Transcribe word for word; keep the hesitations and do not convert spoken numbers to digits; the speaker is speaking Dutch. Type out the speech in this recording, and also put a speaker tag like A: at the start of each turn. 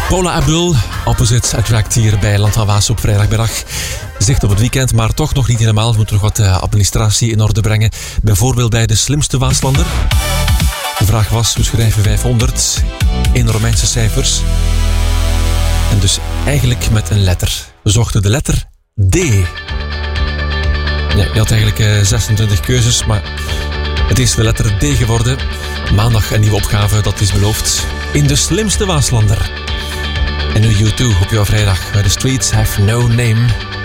A: Paula Abdul, Opposites, uiteraard hier bij Land van Waas op vrijdagmiddag. Zicht op het weekend, maar toch nog niet helemaal. We moeten nog wat uh, administratie in orde brengen. Bijvoorbeeld bij de slimste Waaslander. De vraag was, we schrijven vijfhonderd in Romeinse cijfers. En dus eigenlijk met een letter. We zochten de letter D. Ja, je had eigenlijk uh, zesentwintig keuzes, maar het is de letter D geworden. Maandag een nieuwe opgave, dat is beloofd. In de slimste Waaslander. En nu U twee op jouw vrijdag. The Streets Have No Name.